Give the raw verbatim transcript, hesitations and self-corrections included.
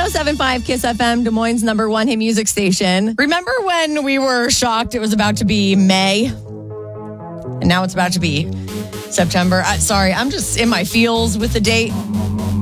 seven point five Kiss F M, Des Moines' number one hit music station. Remember when we were shocked it was about to be May? And now it's about to be September. Uh, sorry, I'm just in my feels with the date.